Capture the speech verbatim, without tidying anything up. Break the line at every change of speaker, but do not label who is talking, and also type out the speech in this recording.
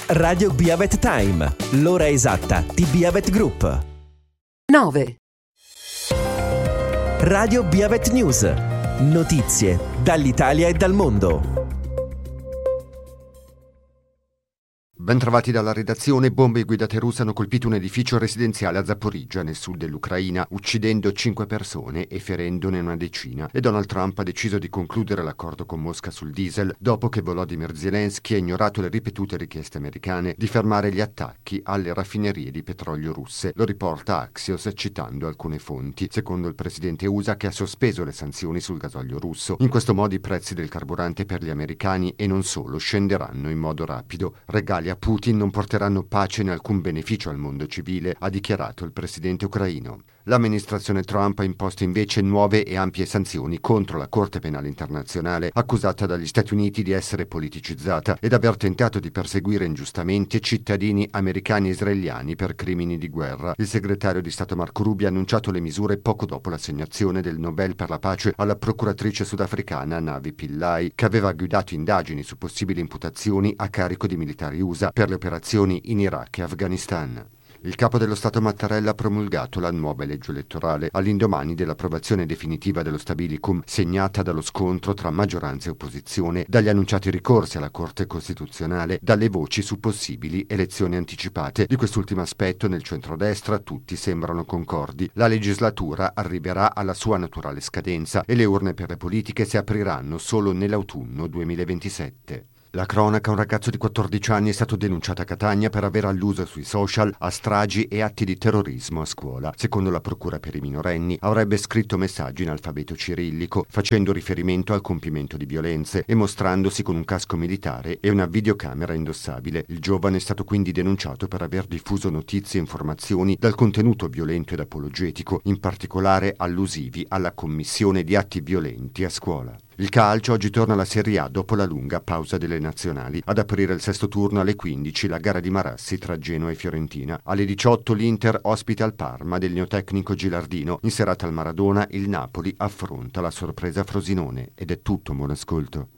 Radio Biavet Time, l'ora esatta di Biavet Group.
nove.
Radio Biavet News, notizie dall'Italia e dal mondo.
Bentrovati dalla redazione. Bombe e guidate russe hanno colpito un edificio residenziale a Zaporizhzhia, nel sud dell'Ucraina, uccidendo cinque persone e ferendone una decina. E Donald Trump ha deciso di concludere l'accordo con Mosca sul diesel dopo che Volodymyr Zelensky ha ignorato le ripetute richieste americane di fermare gli attacchi alle raffinerie di petrolio russe. Lo riporta Axios citando alcune fonti. Secondo il presidente U S A, che ha sospeso le sanzioni sul gasolio russo. In questo modo i prezzi del carburante per gli americani e non solo scenderanno in modo rapido. Regali a Putin non porteranno pace né alcun beneficio al mondo civile, ha dichiarato il presidente ucraino. L'amministrazione Trump ha imposto invece nuove e ampie sanzioni contro la Corte Penale Internazionale, accusata dagli Stati Uniti di essere politicizzata ed aver tentato di perseguire ingiustamente cittadini americani e israeliani per crimini di guerra. Il segretario di Stato Marco Rubio ha annunciato le misure poco dopo l'assegnazione del Nobel per la pace alla procuratrice sudafricana Navi Pillay, che aveva guidato indagini su possibili imputazioni a carico di militari U S A per le operazioni in Iraq e Afghanistan. Il capo dello Stato Mattarella ha promulgato la nuova legge elettorale all'indomani dell'approvazione definitiva dello Stabilicum, segnata dallo scontro tra maggioranza e opposizione, dagli annunciati ricorsi alla Corte Costituzionale, dalle voci su possibili elezioni anticipate. Di quest'ultimo aspetto nel centrodestra tutti sembrano concordi. La legislatura arriverà alla sua naturale scadenza e le urne per le politiche si apriranno solo nell'autunno duemilaventisette. La cronaca: un ragazzo di quattordici anni è stato denunciato a Catania per aver alluso sui social a stragi e atti di terrorismo a scuola. Secondo la procura per i minorenni, avrebbe scritto messaggi in alfabeto cirillico, facendo riferimento al compimento di violenze e mostrandosi con un casco militare e una videocamera indossabile. Il giovane è stato quindi denunciato per aver diffuso notizie e informazioni dal contenuto violento ed apologetico, in particolare allusivi alla commissione di atti violenti a scuola. Il calcio: oggi torna alla Serie A dopo la lunga pausa delle nazionali. Ad aprire il sesto turno alle quindici la gara di Marassi tra Genoa e Fiorentina. Alle diciotto l'Inter ospita il Parma del neotecnico Gilardino. In serata al Maradona il Napoli affronta la sorpresa Frosinone. Ed è tutto, buon ascolto.